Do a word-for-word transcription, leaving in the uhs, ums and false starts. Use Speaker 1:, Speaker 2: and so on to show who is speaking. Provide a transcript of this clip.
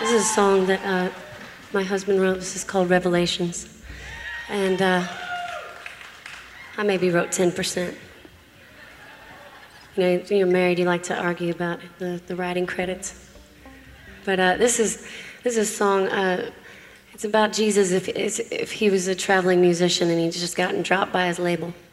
Speaker 1: This is a song that uh, my husband wrote. This is called Revelations. And uh, I maybe wrote ten percent. You know, when you're married, you like to argue about the, the writing credits. But uh, this is this is a song, uh, it's about Jesus if, if he was a traveling musician and he'd just gotten dropped by his label.